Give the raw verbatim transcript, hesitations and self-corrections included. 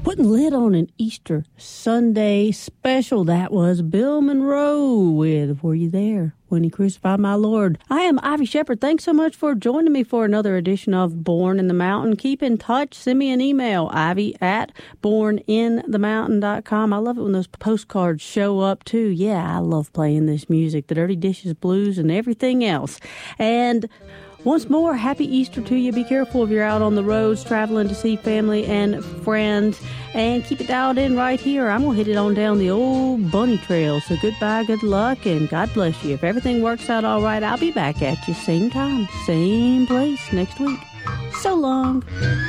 Putting lid on an Easter Sunday special. That was Bill Monroe with Were You There When He Crucified My Lord? I am Ivy Shepherd. Thanks so much for joining me for another edition of Born in the Mountain. Keep in touch. Send me an email, ivy at born in the mountain dot com. I love it when those postcards show up, too. Yeah, I love playing this music, the Dirty Dishes Blues and everything else. And once more, happy Easter to you. Be careful if you're out on the roads traveling to see family and friends. And keep it dialed in right here. I'm going to hit it on down the old bunny trail. So goodbye, good luck, and God bless you. If everything works out all right, I'll be back at you same time, same place next week. So long.